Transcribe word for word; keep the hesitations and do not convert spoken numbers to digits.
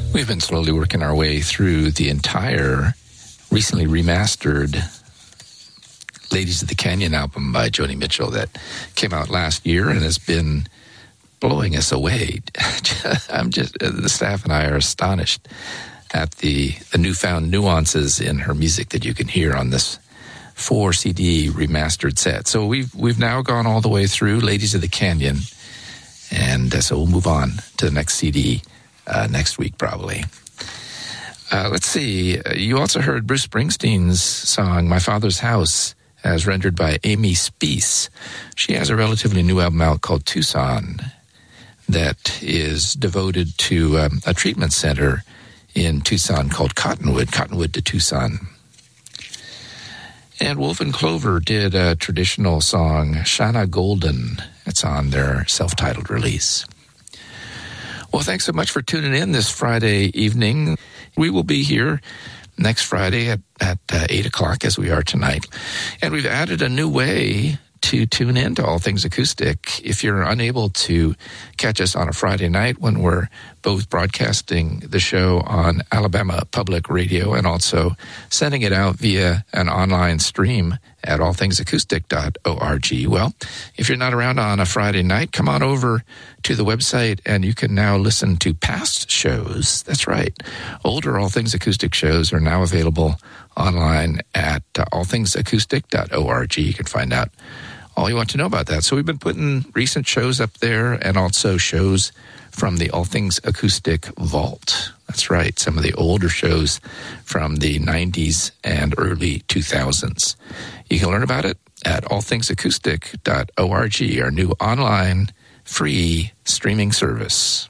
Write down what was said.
We've been slowly working our way through the entire recently remastered Ladies of the Canyon album by Joni Mitchell that came out last year and has been blowing us away. I'm just, the staff and I are astonished at the, the newfound nuances in her music that you can hear on this four C D remastered set. So we've we've now gone all the way through Ladies of the Canyon, and uh, so we'll move on to the next C D uh, next week probably. Uh, let's see. Uh, you also heard Bruce Springsteen's song "My Father's House" as rendered by Amy Speece. She has a relatively new album out called Tucson that is devoted to um, a treatment center in Tucson called Cottonwood, Cottonwood to Tucson. And Wolf and Clover did a traditional song, Shana Golden. It's on their self-titled release. Well, thanks so much for tuning in this Friday evening. We will be here next Friday at, at uh, eight o'clock as we are tonight. And we've added a new way to tune in to All Things Acoustic. If you're unable to catch us on a Friday night when we're both broadcasting the show on Alabama Public Radio and also sending it out via an online stream at all things acoustic dot org. Well, if you're not around on a Friday night, come on over to the website and you can now listen to past shows. That's right. Older All Things Acoustic shows are now available online at uh, all things acoustic dot org. You can find out all you want to know about that. So we've been putting recent shows up there and also shows from the All Things Acoustic Vault. That's right, some of the older shows from the nineties and early two thousands. You can learn about it at all things acoustic dot org, our new online free streaming service.